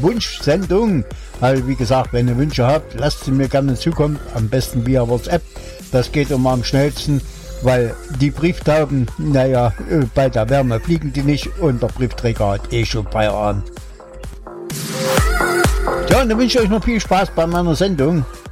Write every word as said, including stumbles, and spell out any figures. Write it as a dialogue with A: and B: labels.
A: Wunschsendung. Also wie gesagt, wenn ihr Wünsche habt, lasst sie mir gerne zukommen, am besten via WhatsApp. Das geht immer am schnellsten, weil die Brieftauben, naja, bei der Wärme fliegen die nicht und der Briefträger hat eh schon Feierabend. Ja, und dann wünsche ich euch noch viel Spaß bei meiner Sendung.